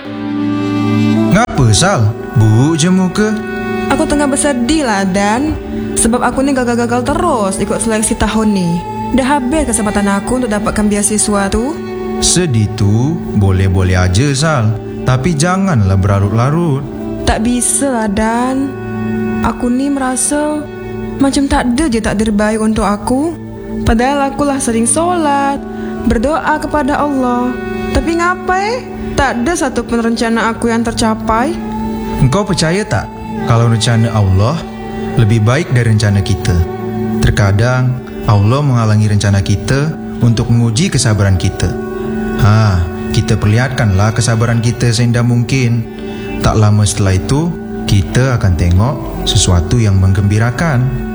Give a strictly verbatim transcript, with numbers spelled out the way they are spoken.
Ngapa Sal? Buruk je muka. Aku tengah bersedih lah Dan, sebab aku ni gagal-gagal terus ikut seleksi tahun ni. Dah habis kesempatan aku untuk dapatkan beasiswa tu. Sedih tu boleh-boleh aja Sal, tapi janganlah berlarut-larut. Tak bisa lah Dan. Aku ni merasa macam tak ada je takdir baik untuk aku. Padahal akulah sering solat, berdoa kepada Allah. Tapi ngapai tak ada satu pun rencana aku yang tercapai. Engkau percaya tak kalau rencana Allah lebih baik dari rencana kita? Terkadang Allah menghalangi rencana kita untuk menguji kesabaran kita. Ha, kita perlihatkanlah kesabaran kita seindah mungkin. Tak lama setelah itu, kita akan tengok sesuatu yang menggembirakan.